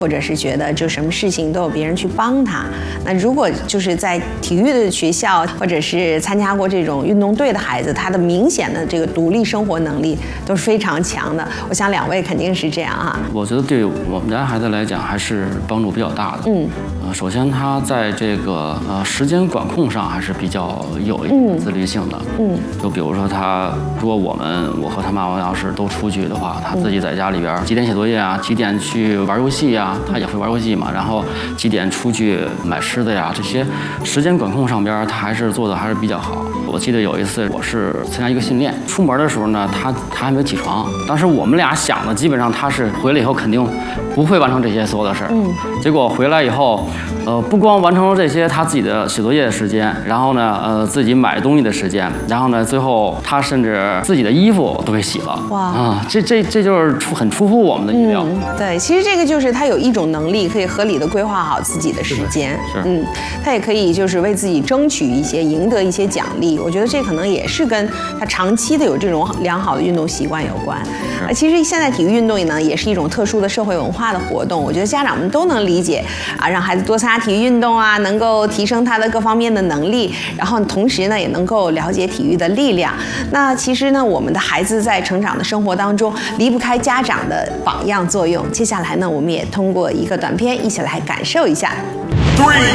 或者是觉得就什么事情都有别人去帮他。那如果就是在体育的学校或者是参加过这种运动队的孩子，他的明显的这个独立生活能力都是非常强的。我想两位肯定是这样哈。 我觉得对我们家孩子来讲还是帮助比较大的。首先他在这个时间管控上还是比较有一定自律性的。就比如说如果我和他妈妈要是都出去的话，他自己在家里边几点写作业啊，几点去玩游戏啊，他也会玩游戏嘛，然后几点出去买吃的呀，这些时间管控上边他还是做的还是比较好。我记得有一次我是参加一个训练，出门的时候呢，他还没有起床，当时我们俩想的基本上他是回来以后肯定不会完成这些所有的事儿。结果回来以后，不光完成了这些他自己的写作业的时间，然后呢，自己买东西的时间，然后呢，最后他甚至自己的衣服都给洗了。哇啊，这就是很出乎我们的意料。 对，其实这个就是他有一种能力，可以合理的规划好自己的时间。他也可以就是为自己争取赢得一些奖励。我觉得这可能也是跟他长期的有这种良好的运动习惯有关。其实现在体育运动呢，也是一种特殊的社会文化的活动。我觉得家长们都能理解啊，让孩子多参加体育运动啊，能够提升他的各方面的能力，然后同时呢，也能够了解体育的力量。那其实呢，我们的孩子在成长的生活当中离不开家长的榜样作用。接下来呢，我们也通过一个短片一起来感受一下。